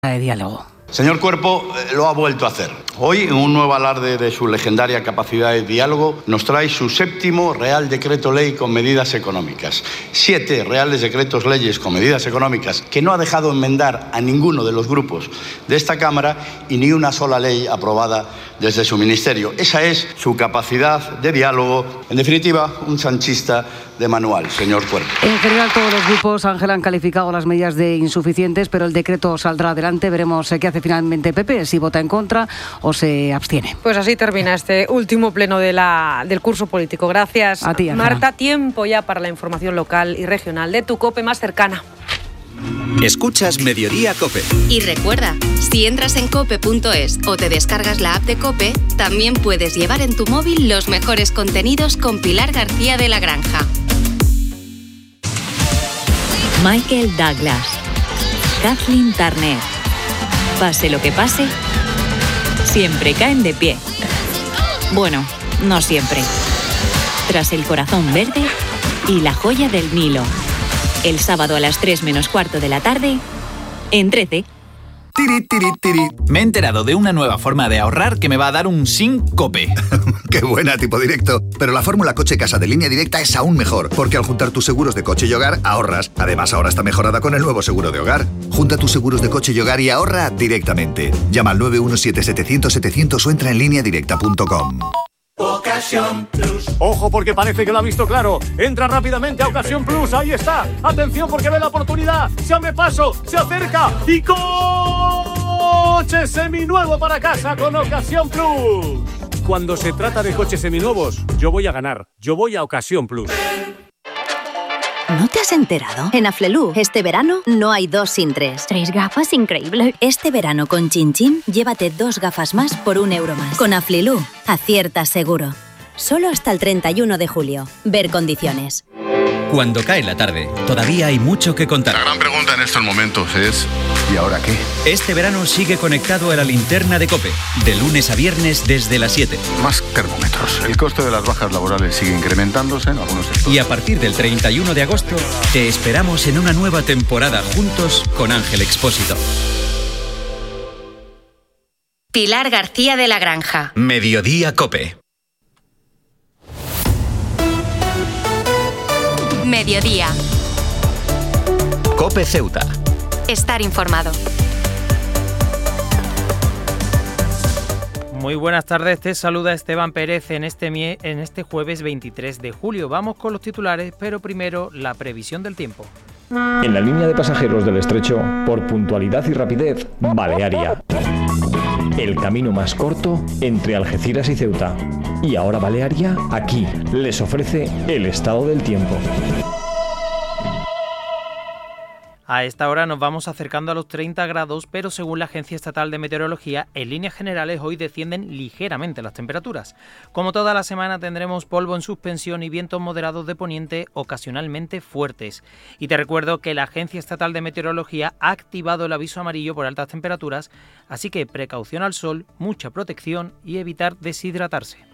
de diálogo. Señor Cuerpo, lo ha vuelto a hacer. Hoy, en un nuevo alarde de su legendaria capacidad de diálogo, nos trae su 7º Real Decreto Ley con medidas económicas. 7 Reales Decretos Leyes con medidas económicas que no ha dejado enmendar a ninguno de los grupos de esta Cámara y ni una sola ley aprobada desde su ministerio. Esa es su capacidad de diálogo. En definitiva, un sanchista de manual, señor Cuerpo. En general, todos los grupos, Ángel, han calificado las medidas de insuficientes, pero el decreto saldrá adelante. Veremos qué hace finalmente PP, si vota en contra o se abstiene. Pues así termina este último pleno del curso político. Gracias a ti, Ángela. Marta. Tiempo ya para la información local y regional de tu COPE más cercana. Escuchas Mediodía COPE. Y recuerda, si entras en cope.es o te descargas la app de COPE, también puedes llevar en tu móvil los mejores contenidos con Pilar García de la Granja. Michael Douglas, Kathleen Turner. Pase lo que pase, siempre caen de pie. Bueno, no siempre. Tras El corazón verde y La joya del Nilo. El sábado a las 3 menos cuarto de la tarde, en 13. Tiri, tiri, tiri. Me he enterado de una nueva forma de ahorrar que me va a dar un síncope. ¡Qué buena, tipo directo! Pero la fórmula coche-casa de Línea Directa es aún mejor, porque al juntar tus seguros de coche y hogar, ahorras. Además, ahora está mejorada con el nuevo seguro de hogar. Junta tus seguros de coche y hogar y ahorra directamente. Llama al 917-700-700 o entra en lineadirecta.com. Ocasión Plus. Ojo, porque parece que lo ha visto claro. Entra rápidamente a Ocasión Plus. Ahí está. Atención, porque ve la oportunidad. Se abre paso, se acerca y coche seminuevo para casa con Ocasión Plus. Cuando se trata de coches seminuevos, yo voy a ganar. Yo voy a Ocasión Plus. ¿No te has enterado? En Aflelu, este verano no hay 2 sin 3. 3 gafas, increíble. Este verano con Chin Chin, llévate 2 gafas más por €1 más. Con Aflelu, aciertas seguro. Solo hasta el 31 de julio. Ver condiciones. Cuando cae la tarde, todavía hay mucho que contar. La gran pregunta en estos momentos es ¿y ahora qué? Este verano sigue conectado a la linterna de COPE, de lunes a viernes desde las 7. Más termómetros. El coste de las bajas laborales sigue incrementándose en algunos sectores. Y a partir del 31 de agosto, te esperamos en una nueva temporada juntos con Ángel Expósito. Pilar García de la Granja. Mediodía COPE. Mediodía. COPE Ceuta. Estar informado. Muy buenas tardes, te saluda Esteban Pérez en este jueves 23 de julio. Vamos con los titulares, pero primero la previsión del tiempo. En la línea de pasajeros del estrecho, por puntualidad y rapidez, Balearia. El camino más corto entre Algeciras y Ceuta. Y ahora Balearia, aquí, les ofrece el estado del tiempo. A esta hora nos vamos acercando a los 30 grados, pero según la Agencia Estatal de Meteorología, en líneas generales hoy descienden ligeramente las temperaturas. Como toda la semana tendremos polvo en suspensión y vientos moderados de poniente ocasionalmente fuertes. Y te recuerdo que la Agencia Estatal de Meteorología ha activado el aviso amarillo por altas temperaturas, así que precaución al sol, mucha protección y evitar deshidratarse.